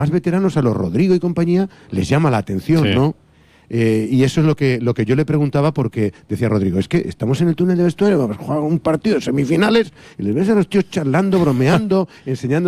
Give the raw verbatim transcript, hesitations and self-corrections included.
más veteranos, a los Rodrigo y compañía, les llama la atención, sí. ¿no? Eh, y eso es lo que, lo que yo le preguntaba, porque decía Rodrigo, es que estamos en el túnel de vestuario, vamos a jugar un partido de semifinales, y les ves a los tíos charlando, bromeando, enseñando